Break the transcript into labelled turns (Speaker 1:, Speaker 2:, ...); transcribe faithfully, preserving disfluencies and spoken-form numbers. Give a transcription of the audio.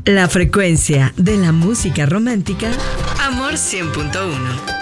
Speaker 1: La frecuencia de la música romántica, Amor cien punto uno.